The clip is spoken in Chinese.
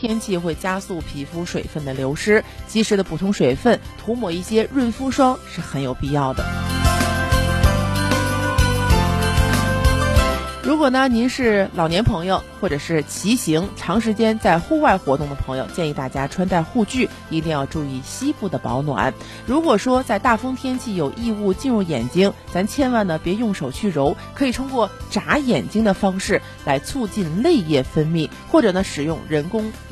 天气会加速皮肤水分的流失，及时的补充水分，涂抹一些润肤霜是很有必要的。如果呢您是老年朋友或者是骑行长时间在户外活动的朋友，建议大家穿戴护具，一定要注意膝部的保暖。如果说在大风天气有异物进入眼睛，咱千万呢别用手去揉，可以通过眨眼睛的方式来促进泪液分泌，或者呢使用人工